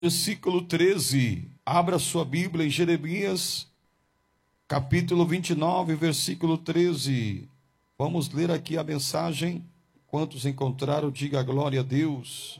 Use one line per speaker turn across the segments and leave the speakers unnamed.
Versículo 13, abra sua Bíblia em Jeremias, capítulo 29, versículo 13. Vamos ler aqui a mensagem. Quantos encontraram, diga glória a Deus.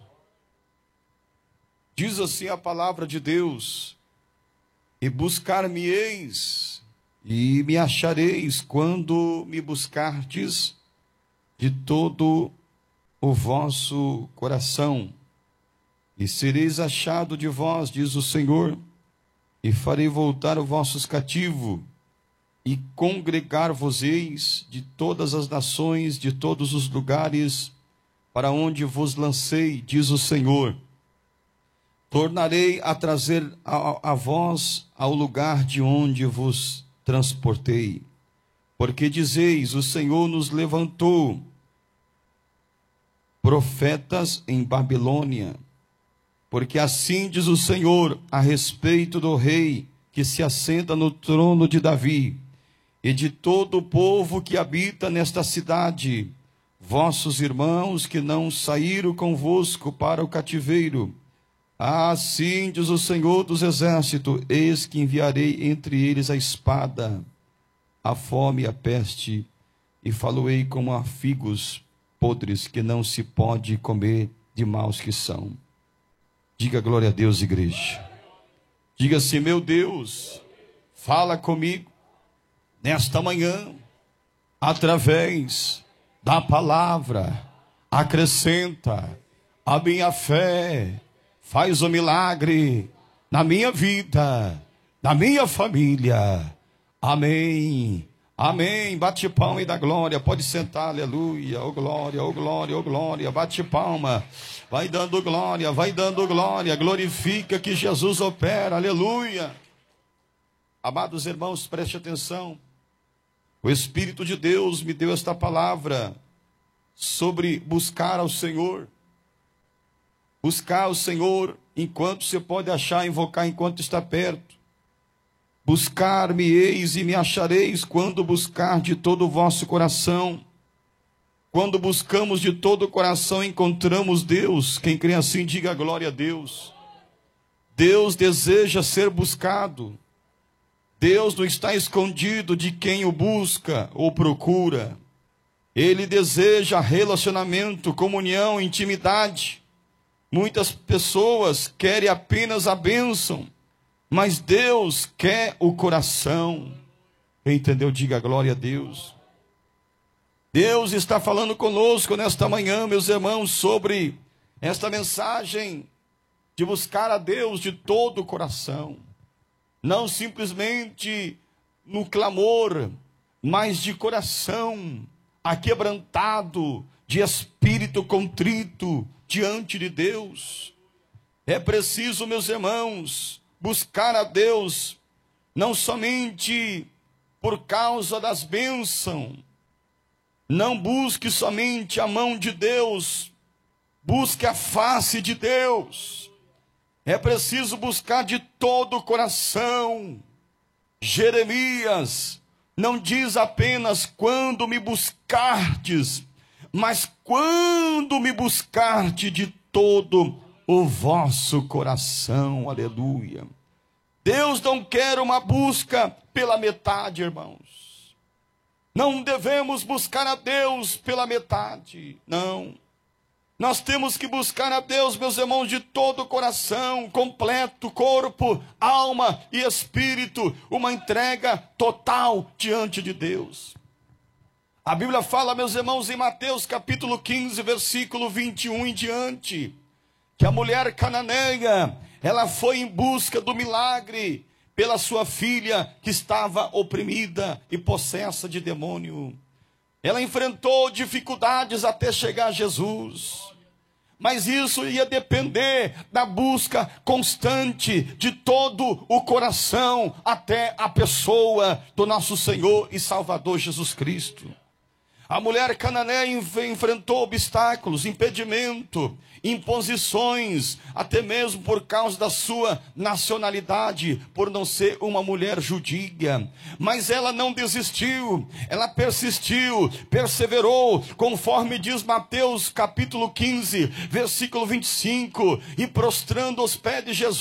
Diz assim a palavra de Deus: e buscar-me-eis, e me achareis, quando me buscardes de todo o vosso coração. E sereis achado de vós, diz o Senhor, e farei voltar os vossos cativos, e congregar-vos-eis de todas as nações, de todos os lugares, para onde vos lancei, diz o Senhor. Tornarei a trazer a vós ao lugar de onde vos transportei. Porque dizeis, o Senhor nos levantou profetas em Babilônia. Porque assim diz o Senhor a respeito do rei que se assenta no trono de Davi e de todo o povo que habita nesta cidade, vossos irmãos que não saíram convosco para o cativeiro. Assim diz o Senhor dos exércitos: eis que enviarei entre eles a espada, a fome e a peste, e faloei como a figos podres que não se pode comer, de maus que são. Diga glória a Deus, igreja. Diga assim: meu Deus, fala comigo nesta manhã, através da palavra, acrescenta a minha fé, faz o milagre na minha vida, na minha família. Amém. Amém. Bate palma e dá glória. Pode sentar, aleluia. Oh glória, oh glória, oh glória. Bate palma. Vai dando glória, vai dando glória. Glorifica que Jesus opera, aleluia. Amados irmãos, preste atenção. O Espírito de Deus me deu esta palavra sobre buscar ao Senhor. Buscar ao Senhor enquanto você pode achar, invocar enquanto está perto. Buscar-me-eis e me achareis, quando buscar de todo o vosso coração. Quando buscamos de todo o coração, encontramos Deus. Quem crê assim, diga glória a Deus. Deus deseja ser buscado. Deus não está escondido de quem o busca ou procura. Ele deseja relacionamento, comunhão, intimidade. Muitas pessoas querem apenas a bênção, mas Deus quer o coração. Quem entendeu, diga glória a Deus. Deus está falando conosco nesta manhã, meus irmãos, sobre esta mensagem de buscar a Deus de todo o coração. Não simplesmente no clamor, mas de coração aquebrantado, de espírito contrito diante de Deus. É preciso, meus irmãos, buscar a Deus, não somente por causa das bênçãos. Não busque somente a mão de Deus, busque a face de Deus. É preciso buscar de todo o coração. Jeremias não diz apenas quando me buscardes, mas quando me buscardes de todo o vosso coração, aleluia. Deus não quer uma busca pela metade, irmãos. Não devemos buscar a Deus pela metade, não. Nós temos que buscar a Deus, meus irmãos, de todo o coração, completo, corpo, alma e espírito, uma entrega total diante de Deus. A Bíblia fala, meus irmãos, em Mateus capítulo 15, versículo 21 em diante, que a mulher cananeia, ela foi em busca do milagre pela sua filha que estava oprimida e possessa de demônio. Ela enfrentou dificuldades até chegar a Jesus, mas isso ia depender da busca constante de todo o coração até a pessoa do nosso Senhor e Salvador Jesus Cristo. A mulher cananeia enfrentou obstáculos, impedimento, imposições, até mesmo por causa da sua nacionalidade, por não ser uma mulher judia. Mas ela não desistiu, ela persistiu, perseverou, conforme diz Mateus capítulo 15, versículo 25, e prostrando aos pés de Jesus,